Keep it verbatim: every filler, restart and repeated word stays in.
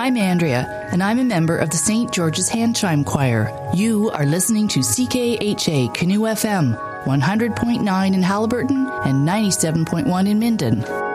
I'm Andrea, and I'm a member of the Saint George's Hand Chime Choir. You are listening to C K H A Canoe F M, one hundred point nine in Haliburton and ninety-seven point one in Minden.